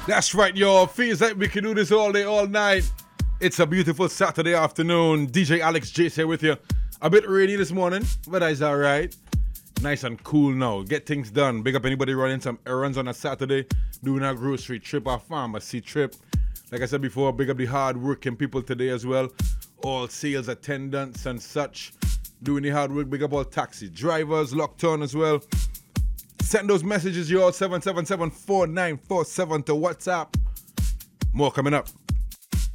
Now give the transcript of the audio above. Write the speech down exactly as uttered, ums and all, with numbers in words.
That's right, y'all. Feels like we can do this all day, all night. It's a beautiful Saturday afternoon. D J Alex Jace here with you. A bit rainy this morning, but that's all right. Nice and cool now. Get things done. Big up anybody running some errands on a Saturday, doing a grocery trip or pharmacy trip. Like I said before, big up the hard-working people today as well. All sales attendants and such. Doing the hard work. Big up all taxi drivers, locked on as well. Send those messages, y'all, seven seven seven, four nine four seven to WhatsApp. More coming up.